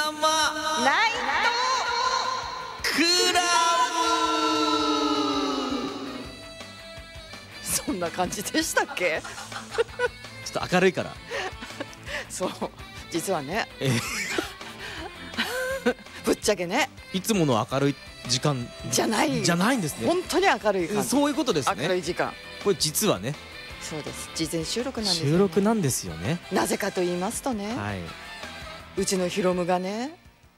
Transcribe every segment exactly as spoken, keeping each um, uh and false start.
生ナイクラブ。 そんな感じでしたっけ？ ちょっと明るいから。 そう、実はね、 えーぶっちゃけね、 いつもの明るい時間じゃないじゃないんですね。 本当に明るい感じ。 そういうことです明るね。 い時間。 これ実はね、 そうです。事前収録なんですよね。 収録なんですよね。 なぜかと言いますとね、 はい。 うちのヒロムがね、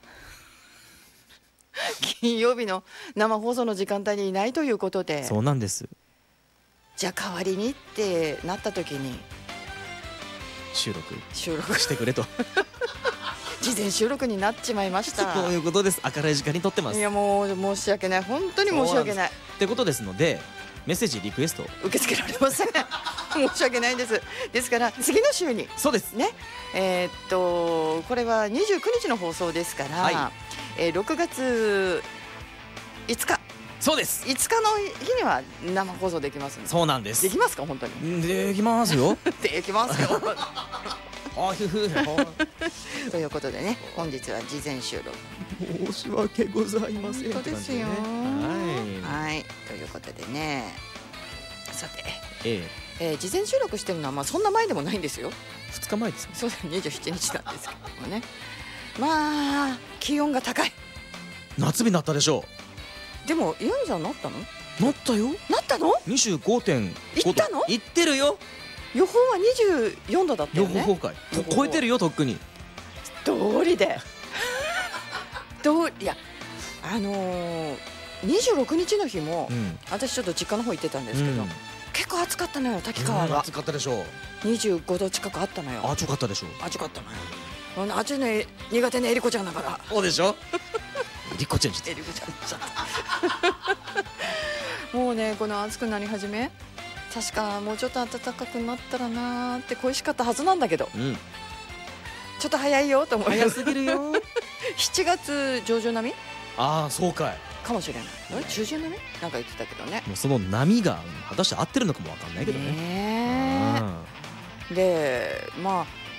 金曜日の生放送の時間帯にいないということで、 そうなんです。 じゃあ代わりにってなった時に収録収録してくれと。 事前収録になっちまいましたこういうことです。明るい時間に撮ってます。 いやもう申し訳ない、本当に申し訳ない。 ってことですので、メッセージリクエスト受け付けられません。申し訳ないんです。ですから次の週にそうですね、えーっとこれはにじゅうくにちの放送ですから、 はえーろくがついつかそうです。 いつかの日には生放送できますんで。 そうなんです。 できますか本当に？ できますよ。 できますよ。 あふふということでね、本日は事前収録。 申し訳ございません。 本当ですよ。 ははい、ということでね、さて、 い。ええ、 えー、事前収録してるのはまあそんな前でもないんですよ。 ふつかまえですね。 そうだ、にじゅうしちにちなんですけどもね。まあ気温が高い。 夏日になったでしょでも岩見さんなったの？ う。なったよ。 なったの？ にじゅうごてんごど。 行ったの？ 行ってるよ。 予報はにじゅうよんどだった予よね。 報崩壊。 予報超えてるよとっくに。 通りで。通りいやあのー、にじゅうろくにちの日も、 うん。 私ちょっと実家の方行ってたんですけど、 うん結構暑かったのよ滝川が。 暑かったでしょう。 にじゅうごど近くあったのよ。 あ、ちょかったでしょう。 暑かったのよ。あの暑いの苦手なえりこちゃんだから。 そうでしょ。リコちゃんちょっとえりこちゃんちゃったもうね、この暑くなり始め、確かもうちょっと暖かくなったらなーって恋しかったはずなんだけど、 うん。 ちょっと早いよと思います。 早すぎるよ。 しちがつ上旬並みああ、そうかい。 かもしれない。あれ中旬並みなんか言ってたけどね。 もうその波が果たして合ってるのかもわかんないけどね。 ねえ。でまあ